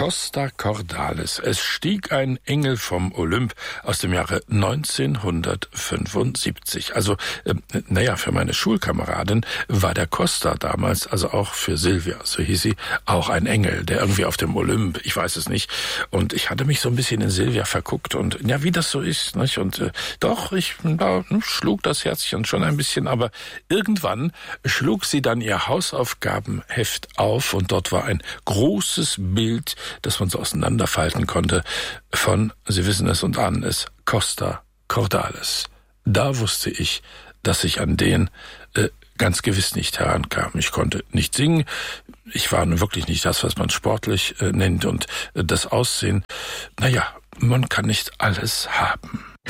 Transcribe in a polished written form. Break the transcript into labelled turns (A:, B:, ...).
A: Costa Cordalis. Es stieg ein Engel vom Olymp aus dem Jahre 1975. Also, für meine Schulkameradin war der Costa damals, also auch für Silvia, so hieß sie, auch ein Engel, der irgendwie auf dem Olymp, ich weiß es nicht. Und ich hatte mich so ein bisschen in Silvia verguckt und ja, wie das so ist, nicht? Und ich schlug das Herzchen schon ein bisschen, aber irgendwann schlug sie dann ihr Hausaufgabenheft auf und dort war ein großes Bild, das man so auseinanderfalten konnte, von, Sie wissen es und ahnen es, Costa Cordalis. Da wusste ich, dass ich an den ganz gewiss nicht herankam. Ich konnte nicht singen, ich war nun wirklich nicht das, was man sportlich nennt, und das Aussehen, man kann nicht alles haben.